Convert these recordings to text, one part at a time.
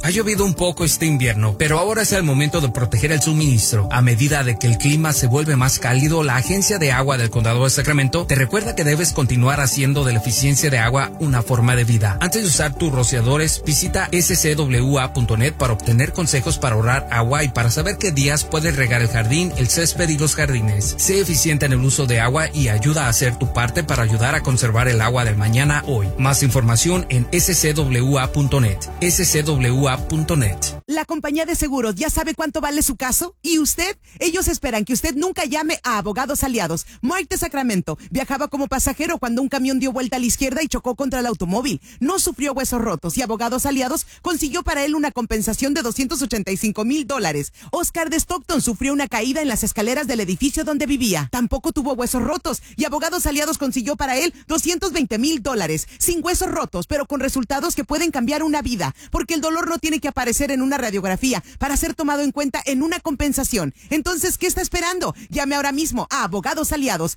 Ha llovido un poco este invierno, pero ahora es el momento de proteger el suministro. A medida de que el clima se vuelve más cálido, la Agencia de Agua del Condado de Sacramento te recuerda que debes continuar haciendo de la eficiencia de agua una forma de vida. Antes de usar tus rociadores, visita scwa.net para obtener consejos para ahorrar agua y para saber qué días puedes regar el jardín, el césped y los jardines. Sé eficiente en el uso de agua y ayuda a hacer tu parte para ayudar a conservar el agua del mañana hoy. Más información en scwa.net. scwa.net. La compañía de seguros ya sabe cuánto vale su caso. ¿Y usted? Ellos esperan que usted nunca llame a Abogados Aliados. Mike de Sacramento viajaba como pasajero cuando un camión dio vuelta a la izquierda y chocó contra el automóvil. No sufrió huesos rotos y Abogados Aliados consiguió para él una compensación de $285,000. Oscar de Stockton sufrió una caída en las escaleras del edificio donde vivía. Tampoco tuvo huesos rotos y Abogados Aliados consiguió para él $220,000. Sin huesos rotos, pero con resultados que pueden cambiar una vida, porque el dolor no tiene que aparecer en una radiografía para ser tomado en cuenta en una compensación. Entonces, ¿qué está esperando? Llame ahora mismo a Abogados Aliados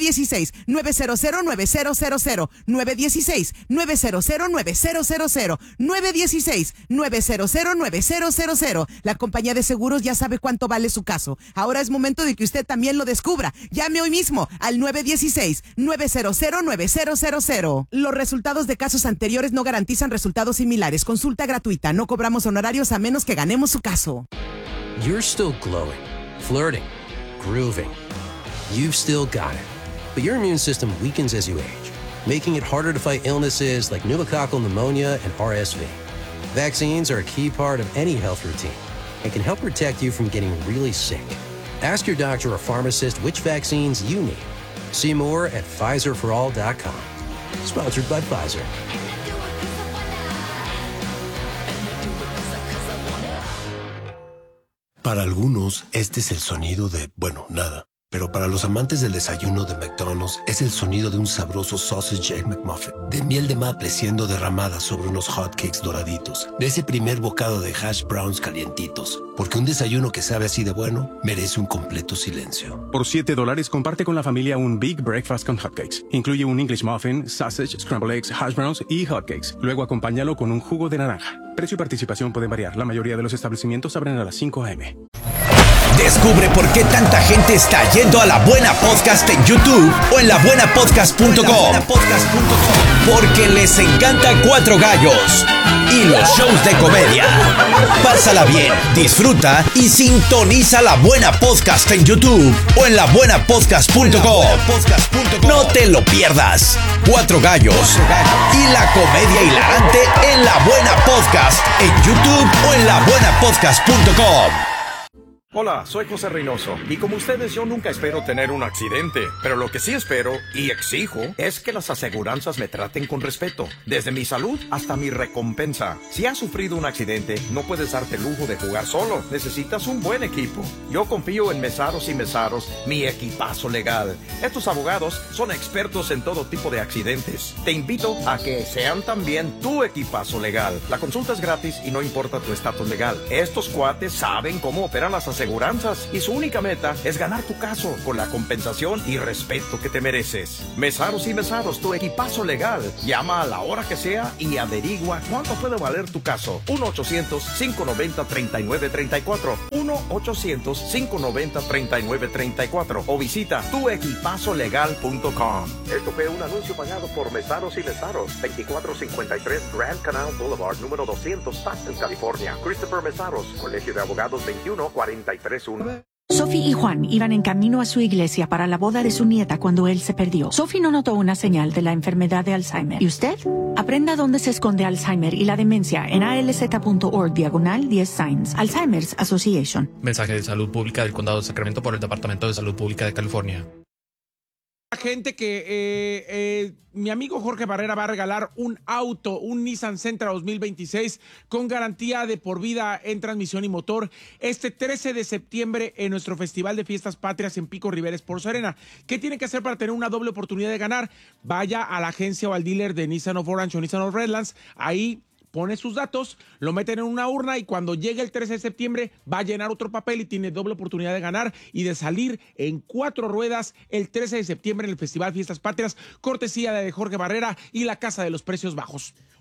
916-900-9000, 916-900-9000, 916-900-9000. La compañía de seguros ya sabe cuánto vale su caso. Ahora es momento de que usted también lo descubra. Llame hoy mismo al 916-900-9000. Los resultados de casos anteriores no garantizan resultados similares. Consulta gratuita. No cobramos honorarios a menos que ganemos su caso. You're still glowing, flirting, grooving. You've still got it. But your immune system weakens as you age, making it harder to fight illnesses like pneumococcal pneumonia and RSV. Vaccines are a key part of any health routine and can help protect you from getting really sick. Ask your doctor or pharmacist which vaccines you need. See more at PfizerForAll.com. Sponsored by Pfizer. Para algunos, este es el sonido de, bueno, nada. Pero para los amantes del desayuno de McDonald's, es el sonido de un sabroso sausage egg McMuffin, de miel de maple siendo derramada sobre unos hotcakes doraditos, de ese primer bocado de hash browns calientitos. Porque un desayuno que sabe así de bueno, merece un completo silencio. Por $7, comparte con la familia un Big Breakfast con hotcakes. Incluye un English muffin, sausage, scrambled eggs, hash browns y hotcakes. Luego acompáñalo con un jugo de naranja. Precio y participación pueden variar. La mayoría de los establecimientos abren a las 5 a.m. Descubre por qué tanta gente está yendo a La Buena Podcast en YouTube o en labuenapodcast.com. Porque les encanta Cuatro Gallos y los shows de comedia. Pásala bien, disfruta y sintoniza La Buena Podcast en YouTube o en labuenapodcast.com. No te lo pierdas. Cuatro Gallos y la comedia hilarante en La Buena Podcast en YouTube o en labuenapodcast.com. Hola, soy José Reynoso y como ustedes yo nunca espero tener un accidente, pero lo que sí espero y exijo es que las aseguranzas me traten con respeto, desde mi salud hasta mi recompensa. Si has sufrido un accidente, no puedes darte el lujo de jugar solo, necesitas un buen equipo. Yo confío en Mesaros y Mesaros, mi equipazo legal. Estos abogados son expertos en todo tipo de accidentes. Te invito a que sean también tu equipazo legal. La consulta es gratis y no importa tu estatus legal. Estos cuates saben cómo operan las aseguranzas y su única meta es ganar tu caso con la compensación y respeto que te mereces. Mesaros y Mesaros, tu equipazo legal. Llama a la hora que sea y averigua cuánto puede valer tu caso. 1-800-590-3934. 1-800-590-3934 o visita tuequipazolegal.com. Esto fue un anuncio pagado por Mesaros y Mesaros, 2453 Grand Canal Boulevard, número 200, Stockton, California. Christopher Mesaros, Colegio de Abogados 2143-1. Sophie y Juan iban en camino a su iglesia para la boda de su nieta cuando él se perdió. Sophie no notó una señal de la enfermedad de Alzheimer. ¿Y usted? Aprenda dónde se esconde Alzheimer y la demencia en alz.org/10 signs. Alzheimer's Association. Mensaje de salud pública del Condado de Sacramento por el Departamento de Salud Pública de California. Gente que mi amigo Jorge Barrera va a regalar un auto, un Nissan Sentra 2026 con garantía de por vida en transmisión y motor este 13 de septiembre en nuestro Festival de Fiestas Patrias en Pico Rivera Sports Arena. ¿Qué tiene que hacer para tener una doble oportunidad de ganar? Vaya a la agencia o al dealer de Nissan of Orange o Nissan of Redlands, ahí pone sus datos, lo meten en una urna y cuando llegue el 13 de septiembre va a llenar otro papel y tiene doble oportunidad de ganar y de salir en 4 ruedas el 13 de septiembre en el Festival Fiestas Patrias, cortesía de Jorge Barrera y la Casa de los Precios Bajos.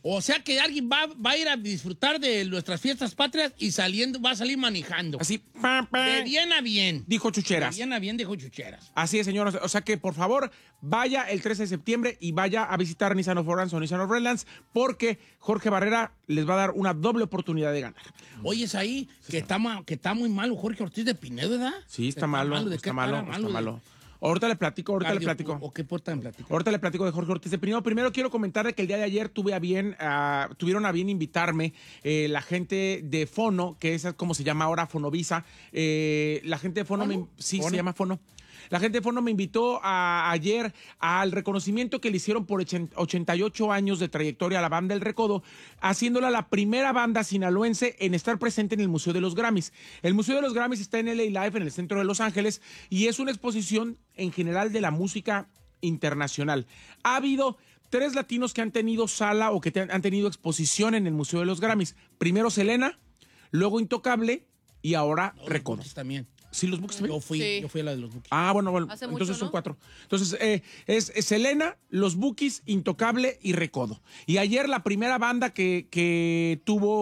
O sea que alguien va a ir a disfrutar de nuestras fiestas patrias y va a salir manejando. Así, de bien a bien. Dijo Chucheras. De bien a bien, dijo Chucheras. Así es, señor. O sea que, por favor, vaya el 13 de septiembre y vaya a visitar Nissan of Orange o Nissan of Redlands, porque Jorge Barrera les va a dar una doble oportunidad de ganar. Oye, es ahí que está muy malo Jorge Ortiz de Pinedo, ¿verdad? Sí, está malo. Está malo. Ahorita le platico. ¿O qué puerta me platico? Ahorita le platico de Jorge Ortiz de Pinedo. Primero quiero comentarle que el día de ayer tuvieron a bien invitarme la gente de Fono, que es como se llama ahora Fonovisa. La gente de Fono, se llama Fono. La gente de Fono me invitó ayer al reconocimiento que le hicieron por 88 años de trayectoria a la banda El Recodo, haciéndola la primera banda sinaloense en estar presente en el Museo de los Grammys. El Museo de los Grammys está en LA Live, en el centro de Los Ángeles, y es una exposición en general de la música internacional. Ha habido 3 latinos que han tenido sala o que han tenido exposición en el Museo de los Grammys. Primero Selena, luego Intocable y ahora Recodo. También. ¿Sí, los Bukis también? Yo fui a la de los Bukis. Ah, bueno. Hace entonces mucho, son ¿no? 4. Entonces, es Selena, los Bukis, Intocable y Recodo. Y ayer la primera banda que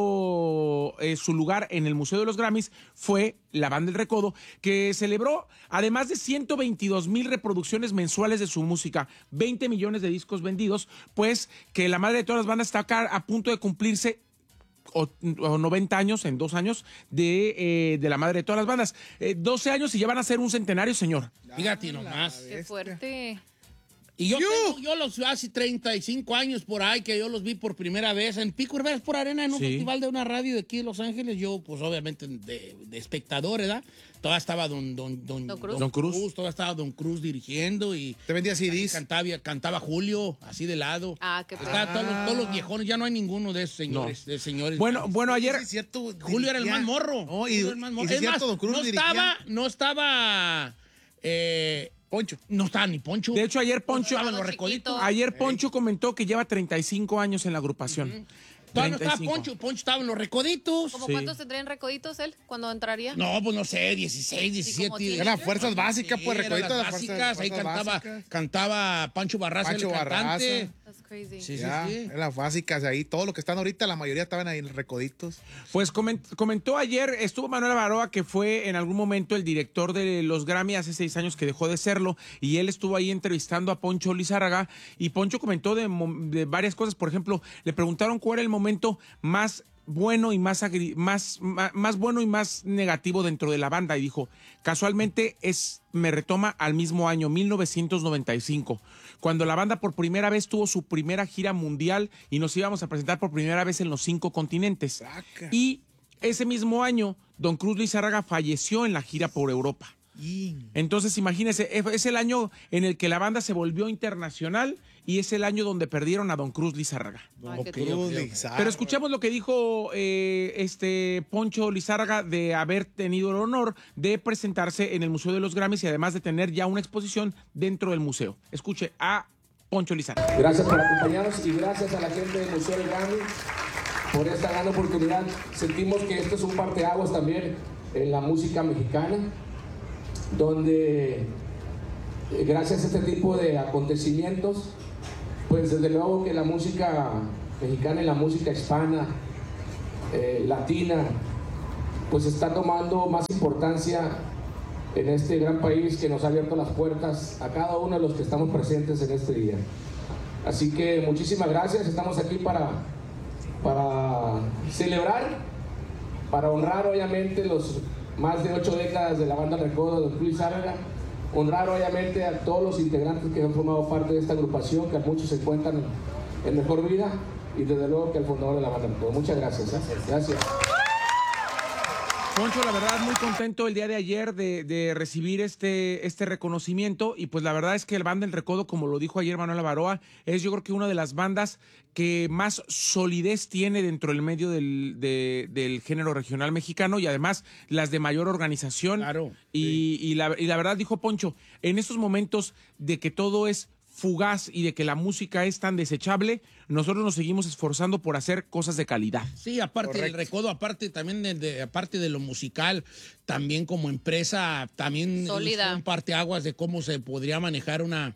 tuvo su lugar en el Museo de los Grammys fue la banda El Recodo, que celebró, además de 122,000 reproducciones mensuales de su música, 20 millones de discos vendidos, pues que la madre de todas las bandas está acá a punto de cumplirse o 90 años, en 2 años, de la madre de todas las bandas. 12 años y ya van a ser un centenario, señor. Fíjate nomás. Qué fuerte. Y yo los hace 35 años por ahí que yo los vi por primera vez en Pico Rivera por Arena, en un festival de una radio de aquí de Los Ángeles. Yo, pues obviamente de espectador, ¿verdad? Todavía estaba Don Cruz. Todavía estaba Don Cruz dirigiendo y... ¿Te vendía CDs? Cantaba Julio, así de lado. Qué todos los viejones, ya no hay ninguno de esos señores. No. De señores. Bueno, ayer... Sí, es cierto, Julio era el más morro. No, y es cierto, Don Cruz no estaba Poncho. No estaba ni Poncho. De hecho, ayer Poncho... Estaban los recoditos. Ayer Poncho comentó que lleva 35 años en la agrupación. Todavía no estaba Poncho estaba en los recoditos. ¿Cómo cuántos tendrían recoditos él cuando entraría? No, pues no sé, 16, 17. Eran fuerzas básicas, pues, recoditos de las básicas. Ahí cantaba Pancho Barraza, el cantante. That's crazy. Sí. Eran las básicas ahí. Todos los que están ahorita, la mayoría estaban ahí en recoditos. Pues comentó ayer, estuvo Manuel Baroa, que fue en algún momento el director de los Grammy hace 6 años que dejó de serlo, y él estuvo ahí entrevistando a Poncho Lizárraga, y Poncho comentó de varias cosas. Por ejemplo, le preguntaron cuál era el momento más bueno y más bueno y más negativo dentro de la banda, y dijo, casualmente me retoma al mismo año, 1995, cuando la banda por primera vez tuvo su primera gira mundial y nos íbamos a presentar por primera vez en los 5 continentes. Y ese mismo año, Don Cruz Lizárraga falleció en la gira por Europa. Entonces, imagínense, es el año en el que la banda se volvió internacional y es el año donde perdieron a Don Cruz Lizárraga. Pero escuchemos lo que dijo Poncho Lizárraga de haber tenido el honor de presentarse en el Museo de los Grammys y además de tener ya una exposición dentro del museo. Escuche a Poncho Lizárraga. Gracias por acompañarnos y gracias a la gente del Museo del Grammy por esta gran oportunidad. Sentimos que esto es un parteaguas también en la música mexicana, donde gracias a este tipo de acontecimientos, pues desde luego que la música mexicana y la música hispana, latina, pues está tomando más importancia en este gran país que nos ha abierto las puertas a cada uno de los que estamos presentes en este día. Así que muchísimas gracias, estamos aquí para celebrar, para honrar obviamente los más de 8 décadas de la banda Recodo de Don Cruz Lizárraga, honrar obviamente a todos los integrantes que han formado parte de esta agrupación, que a muchos se encuentran en mejor vida, y desde luego que al fundador de la banda Recodo. Muchas gracias. Gracias. Poncho, la verdad, muy contento el día de ayer de recibir este reconocimiento, y pues la verdad es que el banda El Recodo, como lo dijo ayer Manuel Baroa, es yo creo que una de las bandas que más solidez tiene dentro del medio del género regional mexicano, y además las de mayor organización. Claro. Y la verdad, dijo Poncho, en estos momentos de que todo es fugaz y de que la música es tan desechable, nosotros nos seguimos esforzando por hacer cosas de calidad. Sí, aparte del Recodo, aparte también aparte de lo musical, también como empresa, también sólida, un parteaguas de cómo se podría manejar una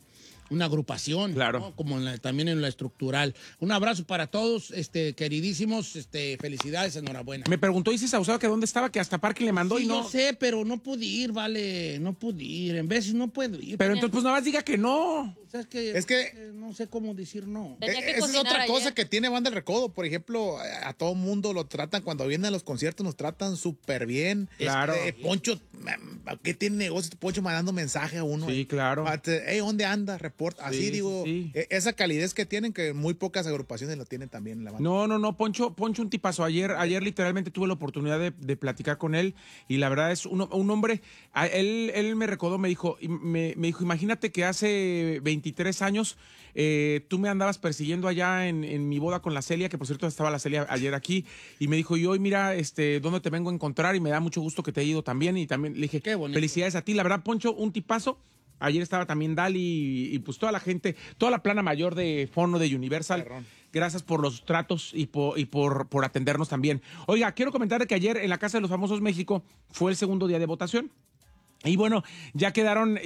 una agrupación, claro, ¿no? Como también en la estructural. Un abrazo para todos, queridísimos, felicidades, enhorabuena. Me preguntó Isis Saucedo que dónde estaba, que hasta Parque le mandó sí, y no. Yo sé, pero no pude ir, vale, no pude ir. En veces no puedo ir. Pero entonces, pues nada más diga que no. O sea, es que no sé cómo decir no. Esa es otra cosa que tiene Banda El Recodo. Por ejemplo, a todo mundo lo tratan, cuando vienen a los conciertos, nos tratan súper bien. Claro. Poncho, ¿qué tiene negocio? Poncho mandando mensaje a uno. Sí, claro. Hey, ¿dónde anda? Reporta. Así Sí, digo, sí. Esa calidez que tienen, que muy pocas agrupaciones la tienen también en la banda. No, Poncho un tipazo. Ayer literalmente tuve la oportunidad de platicar con él y la verdad es un hombre, él me recordó, me dijo, imagínate que hace 23 años tú me andabas persiguiendo allá en mi boda con la Celia, que por cierto estaba la Celia ayer aquí, y me dijo, y hoy mira, ¿dónde te vengo a encontrar? Y me da mucho gusto que te haya ido también, y también le dije, felicidades a ti, la verdad, Poncho, un tipazo. Ayer estaba también Dali y pues toda la gente, toda la plana mayor de Fono, de Universal. Perrón. Gracias por los tratos y por atendernos también. Oiga, quiero comentar que ayer en la Casa de los Famosos México fue el segundo día de votación. Y bueno, ya quedaron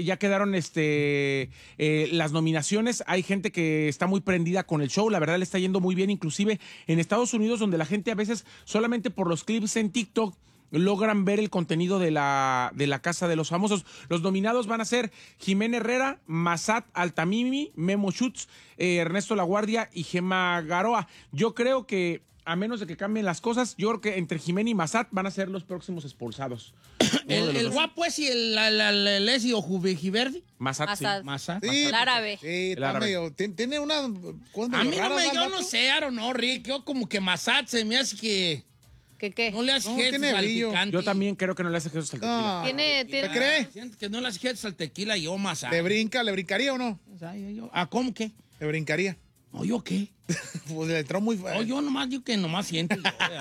las nominaciones. Hay gente que está muy prendida con el show. La verdad le está yendo muy bien, inclusive en Estados Unidos, donde la gente a veces solamente por los clips en TikTok logran ver el contenido de la Casa de los Famosos. Los nominados van a ser Jimena Herrera, Massat Altamimi, Memo Schutz, Ernesto Laguardia y Gemma Garoa. Yo creo que, a menos de que cambien las cosas, yo creo que entre Jimena y Massat van a ser los próximos expulsados. ¿El guapo es y el Leslie o Juviverdi? Massat, sí. Massat. Sí, el árabe. Sí, El árabe. medio, tiene una... A mí yo no sé, Aaron, no, Rick. Yo como que Massat se me hace que... ¿Qué? No le hace gestos tiene al brillo. picante. Yo también creo que no le hace gestos al tequila. ¿Tiene? ¿Te cree? Siento que no le hace gestos al tequila, yo Massat. ¿Le brincaría o no? ¿Cómo qué? ¿Le brincaría? No, ¿yo qué? Pues le entró muy... No, yo nomás siento.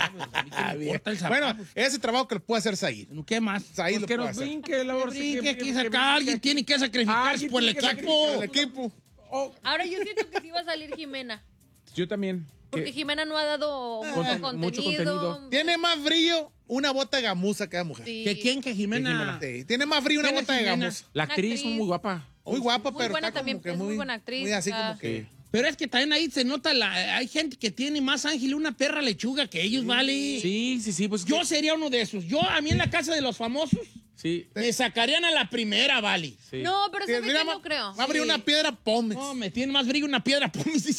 Bueno, ese trabajo que le puede hacer Said. ¿Qué más? Said Pues lo que puede nos hacer. brinque, Laura. Que aquí saca, alguien tiene que sacrificarse por el equipo. El equipo. Ahora yo siento que sí va a salir Jimena. Yo también. Porque Jimena no ha dado mucho contenido. Tiene más brillo una bota de gamuza que la mujer. Sí. ¿Que quién? ¿Que Jimena? Sí, tiene más frío una ¿Quién es bota de Jimena? gamuza. La actriz muy guapa. Muy guapa, Muy pero buena está también, como que es muy buena actriz. Muy así como que... Pero es que también ahí se nota, hay gente que tiene más ángel y una perra lechuga que ellos, ¿vale? Sí, pues... Yo sería uno de esos. A mí en la Casa de los Famosos, sí, me sacarían a la primera, ¿vale? sí. No, pero ¿sabes qué? No creo. Va a abrir una piedra Pómez. No, me tiene más brillo una piedra, sí.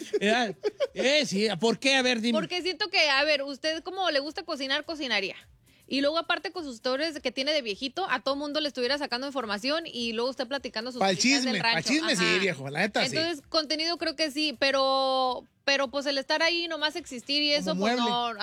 Sí, ¿por qué? A ver, dime. Porque siento que, a ver, usted como le gusta cocinar, cocinaría. Y luego, aparte, con sus historias que tiene de viejito, a todo mundo le estuviera sacando información y luego usted platicando sus Para el cositas chisme, del para el rancho. chisme sí, Ajá. viejo, la neta sí. Entonces, contenido creo que sí, pero pues el estar ahí nomás existir y eso, pues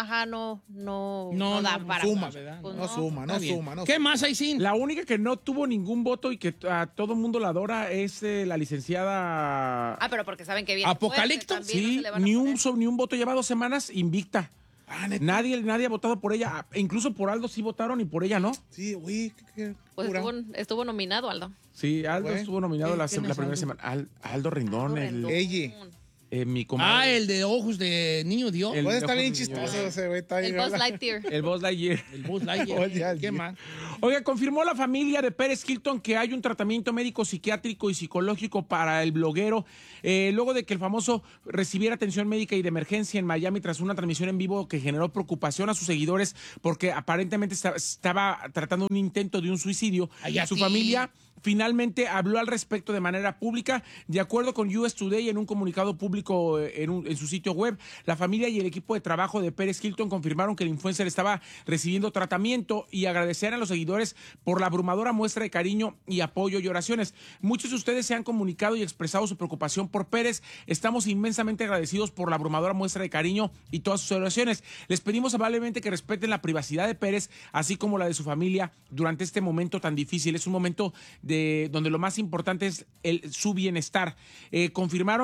no da para suma, más, pues no suma. ¿Qué más hay sin? La única que no tuvo ningún voto y que a todo el mundo la adora es la licenciada... pero porque saben que viene ¿Apocalipto? fuerte, también no Sí, se le van a ni un voto, lleva 2 semanas invicta. ¿neta? Nadie ha votado por ella. Incluso por Aldo sí votaron y por ella no. Sí, güey, qué Pues cura. estuvo nominado, Aldo. Sí, Aldo Güey. estuvo nominado la ¿Quién es primera Aldo? semana. Aldo Rendón, Ella. mi comadre. El de ojos de niño Dios. El- Pues está de bien ojos de chistoso niño. ese güey. Está El bien Buzz Lightyear. El Buzz Lightyear. El Buzz Lightyear. Oye, ¿Qué más? Oiga, confirmó la familia de Pérez Hilton que hay un tratamiento médico, psiquiátrico y psicológico para el bloguero, luego de que el famoso recibiera atención médica y de emergencia en Miami tras una transmisión en vivo que generó preocupación a sus seguidores porque aparentemente estaba tratando un intento de un suicidio. Su familia finalmente habló al respecto de manera pública. De acuerdo con US Today, en un comunicado público en su sitio web, la familia y el equipo de trabajo de Pérez Hilton confirmaron que el influencer estaba recibiendo tratamiento y agradecer a los seguidores por la abrumadora muestra de cariño y apoyo y oraciones. Muchos de ustedes se han comunicado y expresado su preocupación por Pérez. Estamos inmensamente agradecidos por la abrumadora muestra de cariño y todas sus oraciones. Les pedimos amablemente que respeten la privacidad de Pérez, así como la de su familia durante este momento tan difícil. Es un momento donde lo más importante es su bienestar. Confirmaron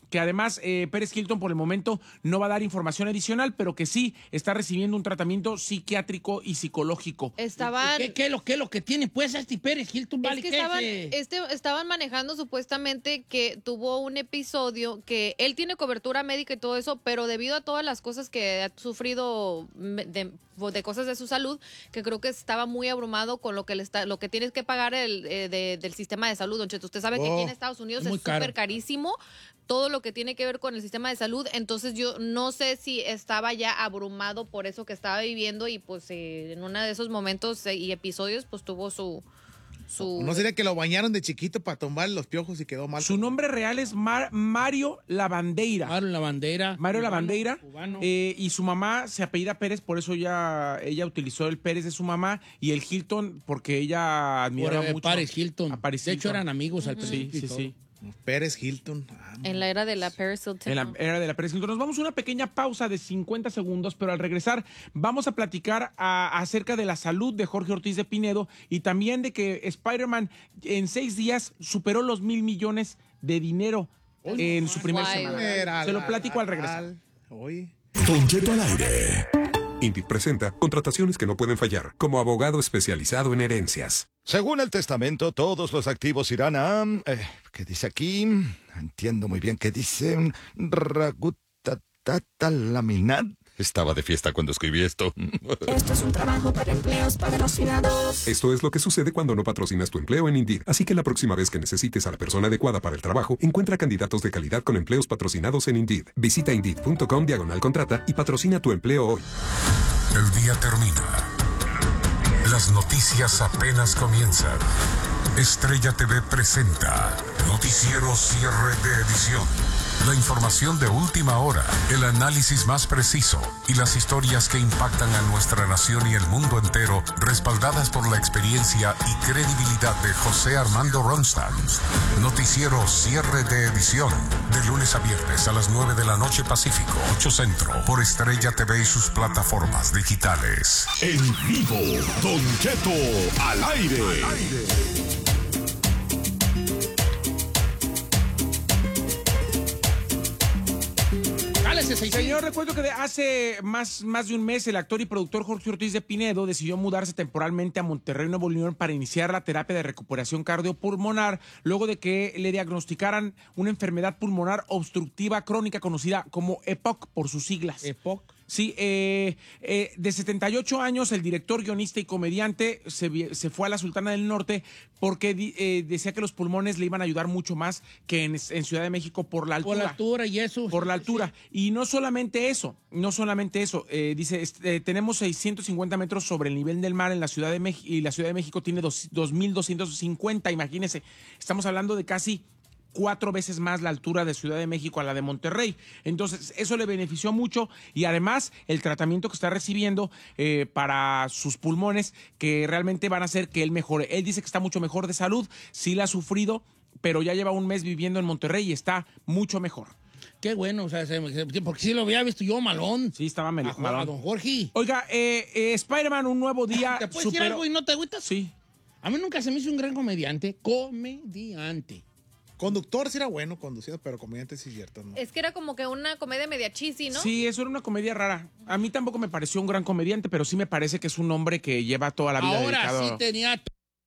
que además Pérez Hilton por el momento no va a dar información adicional, pero que sí está recibiendo un tratamiento psiquiátrico y psicológico. ¿Qué es lo que tiene pues este Pérez Hilton? Vale, es que estaban manejando supuestamente que tuvo un episodio que él tiene cobertura médica y todo eso, pero debido a todas las cosas que ha sufrido de cosas de su salud, que creo que estaba muy abrumado con lo que tienes que pagar del sistema de salud. Don Cheto, usted sabe que aquí en Estados Unidos es súper carísimo todo lo que tiene que ver con el sistema de salud, entonces yo no sé si estaba ya abrumado por eso que estaba viviendo y pues en uno de esos momentos y episodios pues tuvo su... ¿No sería que lo bañaron de chiquito para tomar los piojos y quedó mal? Su nombre real es Mario Lavandeira. Mario Lavandeira. Y su mamá se apellida Pérez, por eso ella utilizó el Pérez de su mamá y el Hilton porque ella admiraba mucho Paris Hilton. De hecho eran amigos al principio. Sí. Pérez Hilton. En la era de la Paris Hilton. En la era de la Paris Hilton. Nos vamos a una pequeña pausa de 50 segundos, pero al regresar vamos a platicar acerca de la salud de Jorge Ortiz de Pinedo y también de que Spider-Man en 6 días superó los $1,000 millones de dinero en su primer semana. Se lo platico al regresar. Don Cheto al aire. Indeed presenta contrataciones que no pueden fallar, como abogado especializado en herencias. Según el testamento, todos los activos irán a... ¿qué dice aquí? Entiendo muy bien qué dice. Ragutatalaminat. Estaba de fiesta cuando escribí esto. Esto es un trabajo para empleos patrocinados. Esto es lo que sucede cuando no patrocinas tu empleo en Indeed. Así que la próxima vez que necesites a la persona adecuada para el trabajo, encuentra candidatos de calidad con empleos patrocinados en Indeed. Visita Indeed.com/contrata y patrocina tu empleo hoy. El día termina. Las noticias apenas comienzan. Estrella TV presenta Noticiero Cierre de Edición. La información de última hora, el análisis más preciso y las historias que impactan a nuestra nación y el mundo entero, respaldadas por la experiencia y credibilidad de José Armando Ronstadt. Noticiero Cierre de Edición, de lunes a viernes a las 9 de la noche Pacífico, 8 Centro, por Estrella TV y sus plataformas digitales. En vivo, Don Cheto al aire. Señor, recuerdo que hace más de un mes el actor y productor Jorge Ortiz de Pinedo decidió mudarse temporalmente a Monterrey, Nuevo León, para iniciar la terapia de recuperación cardiopulmonar luego de que le diagnosticaran una enfermedad pulmonar obstructiva crónica conocida como EPOC por sus siglas. ¿EPOC? Sí, de 78 años, el director, guionista y comediante se fue a la Sultana del Norte porque decía que los pulmones le iban a ayudar mucho más que en Ciudad de México por la altura. Por la altura y eso. Por la altura. Sí. Y no solamente eso, dice, tenemos 650 metros sobre el nivel del mar en la Ciudad de México y la Ciudad de México tiene 2,250, imagínense, estamos hablando de casi 4 veces más la altura de Ciudad de México a la de Monterrey. Entonces, eso le benefició mucho y además el tratamiento que está recibiendo para sus pulmones, que realmente van a hacer que él mejore. Él dice que está mucho mejor de salud, sí la ha sufrido, pero ya lleva un mes viviendo en Monterrey y está mucho mejor. Qué bueno, o sea, porque sí lo había visto yo malón. Sí, estaba malón. A don Jorge. Oiga, Spider-Man, un nuevo día. ¿Te puedes decir algo y no te agüitas? Sí. A mí nunca se me hizo un gran comediante. Conductor sí era bueno, conducido, pero comediante sí es cierto, ¿no? Es que era como que una comedia media cheesy, ¿no? Sí, eso era una comedia rara. A mí tampoco me pareció un gran comediante, pero sí me parece que es un hombre que lleva toda la vida dedicado. Ahora sí tenía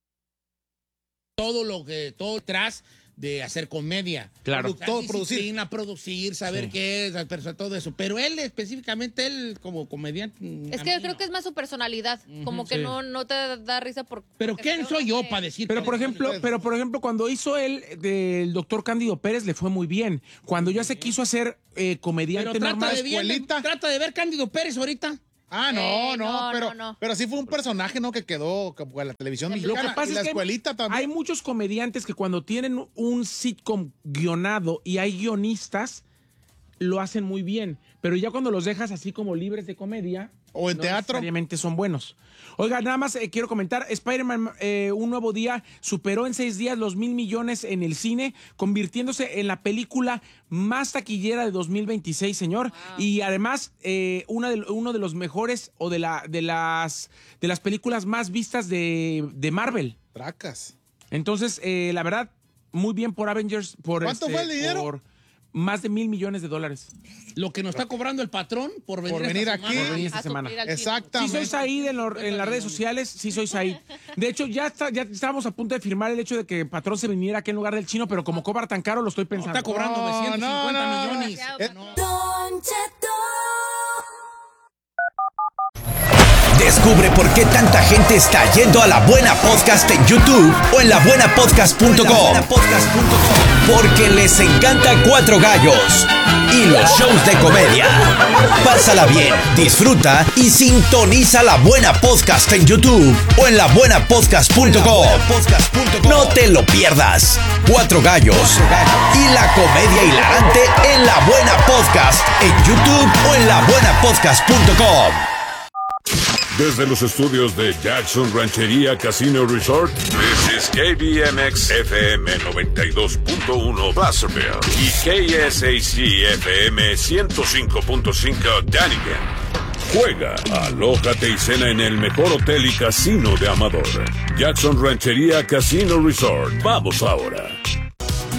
todo detrás de hacer comedia. Claro. Todo producir, saber qué es, todo eso. Pero él específicamente, como comediante... Es que creo que es más su personalidad. Como que no te da risa por... Pero ¿quién soy yo para decir? Pero por ejemplo, cuando hizo él del doctor Cándido Pérez le fue muy bien. Cuando ya se quiso hacer comediante normal... Trata de ver Cándido Pérez ahorita. Ah, no, pero sí fue un personaje, ¿no? Que quedó en la televisión mexicana. Lo que pasa es que escuelita también. Hay muchos comediantes que cuando tienen un sitcom guionado y hay guionistas, lo hacen muy bien. Pero ya cuando los dejas así como libres de comedia... O en teatro. Necesariamente son buenos. Oiga, nada más quiero comentar, Spider-Man, un nuevo día, superó en 6 días los $1,000 millones en el cine, convirtiéndose en la película más taquillera de 2026, señor. Wow. Y además, uno de los mejores o de las películas más vistas de Marvel. Tracas. Entonces, la verdad, muy bien por Avengers. ¿Cuánto fue el dinero? más de $1,000 millones. Lo que nos está cobrando el patrón por venir aquí. Por venir esta semana. Exactamente. Sí soy Said en las redes sociales, sí soy Said. De hecho, ya estábamos a punto de firmar el hecho de que patrón se viniera aquí en lugar del chino, pero como cobra tan caro, lo estoy pensando. Está cobrando 950 millones. Don Cheto. Descubre por qué tanta gente está yendo a La Buena Podcast en YouTube o en labuenapodcast.com. Porque les encanta Cuatro Gallos y los shows de comedia. Pásala bien, disfruta y sintoniza La Buena Podcast en YouTube o en labuenapodcast.com. No te lo pierdas. Cuatro Gallos y la comedia hilarante en La Buena Podcast en YouTube o en labuenapodcast.com. Desde los estudios de Jackson Ranchería Casino Resort, this is KBMX FM 92.1 Placerville y KSAC FM 105.5 Dunnigan. Juega, alójate y cena en el mejor hotel y casino de Amador. Jackson Ranchería Casino Resort. Vamos ahora.